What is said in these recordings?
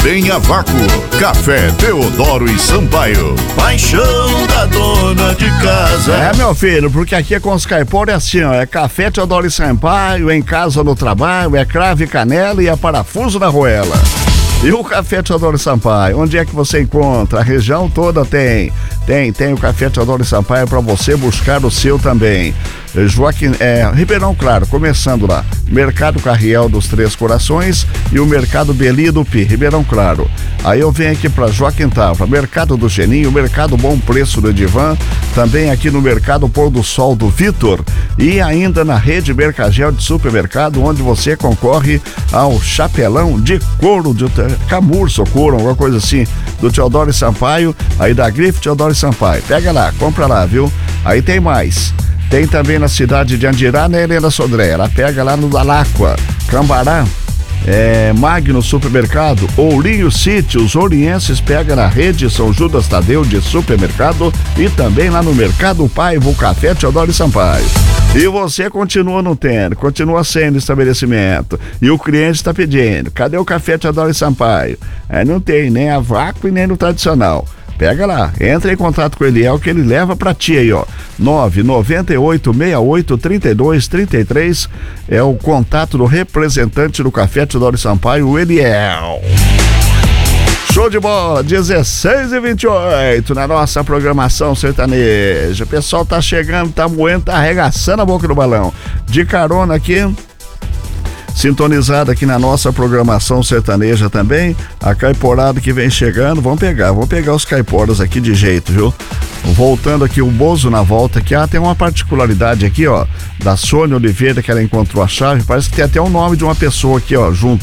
Tem a Vácuo, Café Teodoro e Sampaio, paixão da dona de casa. É, meu filho, porque aqui com os caiporas é assim, ó, é Café Teodoro e Sampaio, em casa ou no trabalho, é cravo e canela e é parafuso na roela. E o Café Teodoro e Sampaio, onde é que você encontra? A região toda tem o Café Teodoro e Sampaio para você buscar o seu também. Ribeirão Claro, começando lá, Mercado Carriel dos Três Corações e o Mercado Beli do Pi, Ribeirão Claro. Aí eu venho aqui para Joaquim Tavra, Mercado do Geninho, Mercado Bom Preço do Edivan, também aqui no Mercado Pôr do Sol do Vitor e ainda na rede Mercagel de Supermercado, onde você concorre ao chapelão de couro de camurça ou couro, alguma coisa assim, do Teodoro e Sampaio, aí da Grife Teodoro e Sampaio. Pega lá, compra lá, viu? Aí tem mais. Tem também na cidade de Andirá, na Helena Sodré. Ela pega lá no Dalacqua, Cambará, Magno Supermercado, Ourinho City, os orienses pega na rede São Judas Tadeu de Supermercado e também lá no Mercado Paiva, o Café Teodoro e Sampaio. E você continua não tendo, continua sendo estabelecimento. E o cliente está pedindo, cadê o Café Teodoro e Sampaio? Não tem nem a vácuo e nem no tradicional. Pega lá, entra em contato com o Eliel que ele leva pra ti aí, ó. 998683233 é o contato do representante do Café Teodoro e Sampaio, o Eliel. Show de bola, 16h28 na nossa programação sertaneja. O pessoal tá chegando, tá moendo, tá arregaçando a boca do balão. De carona aqui, sintonizado aqui na nossa programação sertaneja também, a caiporada que vem chegando, vamos pegar os caiporas aqui de jeito, viu? Voltando aqui, o Bozo na volta aqui, tem uma particularidade aqui, ó, da Sônia Oliveira, que ela encontrou a chave, parece que tem até o nome de uma pessoa aqui, ó, junto.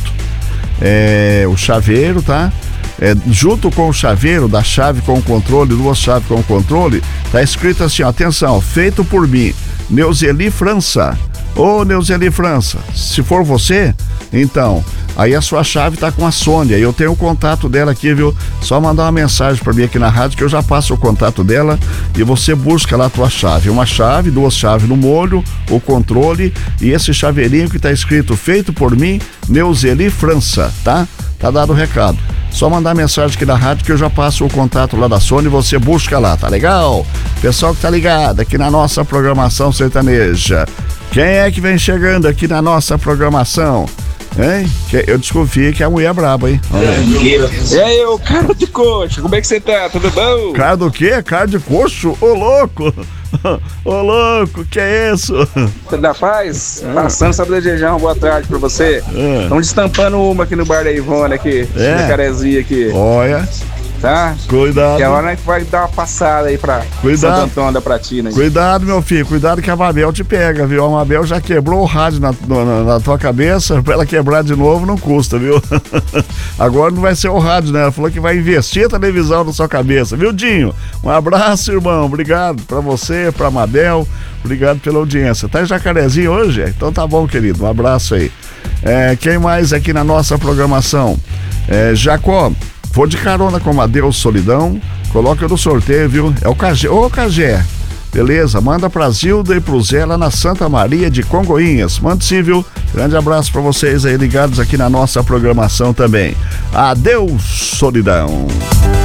O chaveiro, tá? Junto com o chaveiro da chave com o controle, duas chaves com o controle, tá escrito assim, ó, atenção, feito por mim, Neuzeli França. Ô, Neuzeli França, se for você, então, aí a sua chave tá com a Sônia, e eu tenho o contato dela aqui, viu? Só mandar uma mensagem pra mim aqui na rádio que eu já passo o contato dela e você busca lá a tua chave. Uma chave, duas chaves no molho, o controle e esse chaveirinho que tá escrito feito por mim, Neuzeli França, tá? Tá dado o recado. Só mandar mensagem aqui na rádio que eu já passo o contato lá da Sônia e você busca lá, tá legal? Pessoal que tá ligado aqui na nossa programação sertaneja. Quem é que vem chegando aqui na nossa programação? Hein? Eu desconfio que a mulher é braba, hein? E aí, ô cara de coxo, como é que você tá? Tudo bom? Cara do quê? Cara de coxo? Ô louco! Ô louco, que é isso? Tudo da paz? Passando só pra desejar uma boa tarde pra você. Estamos destampando uma aqui no bar da Ivone, aqui, na Carezinha aqui. Olha. Tá? Cuidado. Que a hora a gente vai dar uma passada aí pra Santo Antônio da Pratina. Cuidado, meu filho, cuidado que a Mabel te pega, viu? A Mabel já quebrou o rádio na tua cabeça, pra ela quebrar de novo não custa, viu? Agora não vai ser o rádio, né? Ela falou que vai investir a televisão na sua cabeça, viu, Dinho? Um abraço, irmão, obrigado pra você, pra Mabel, obrigado pela audiência. Tá em Jacarezinho hoje? Então tá bom, querido, um abraço aí. Quem mais aqui na nossa programação? Jacó. Vou de carona com Adeus Solidão, coloca no sorteio, viu? É o Cagé. Ô, Cagé, beleza, manda pra Zilda e pro Zé lá na Santa Maria de Congoinhas. Manda sim, viu? Grande abraço pra vocês aí ligados aqui na nossa programação também. Adeus Solidão.